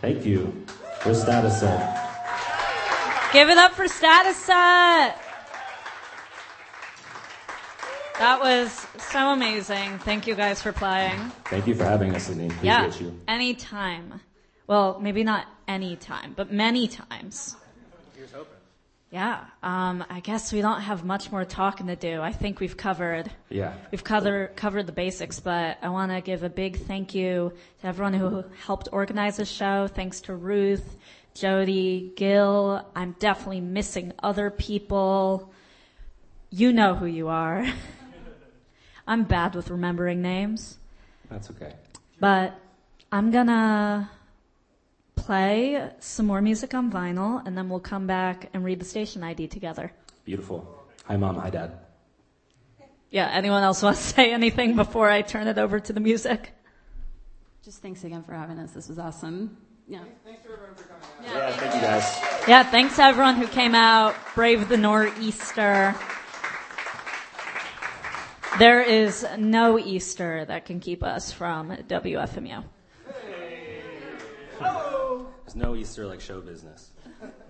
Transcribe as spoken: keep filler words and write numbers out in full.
Thank you. For Status Set. Give it up for Status Set. That was so amazing. Thank you guys for playing. Thank you for having us, Sydney. Appreciate yeah, you. Anytime. Well, maybe not any time, but many times. Here's hoping. Yeah. Um, I guess we don't have much more talking to do. I think we've covered. Yeah. We've covered covered the basics, but I want to give a big thank you to everyone who helped organize the show. Thanks to Ruth, Jody, Gil. I'm definitely missing other people. You know who you are. I'm bad with remembering names. That's okay. But I'm gonna play some more music on vinyl, and then we'll come back and read the station I D together. Beautiful. Hi, Mom. Hi, Dad. Yeah, anyone else want to say anything before I turn it over to the music? Just thanks again for having us. This was awesome. Yeah. Thanks to everyone for coming out. Yeah, yeah thank you guys. Yeah, thanks to everyone who came out, braved the nor'easter. There is no Easter that can keep us from W F M U. Hey. Hello. There's no Easter like show business.